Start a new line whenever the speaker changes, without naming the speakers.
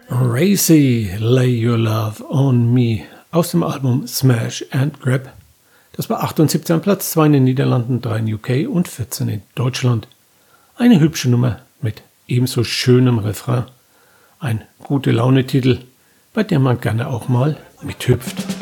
Racy, Lay Your Love on Me aus dem Album Smash and Grab. Das war 78 am Platz, 2 in den Niederlanden, 3 in UK und 14 in Deutschland. Eine hübsche Nummer mit ebenso schönem Refrain. Ein gute Laune-Titel, bei dem man gerne auch mal mithüpft.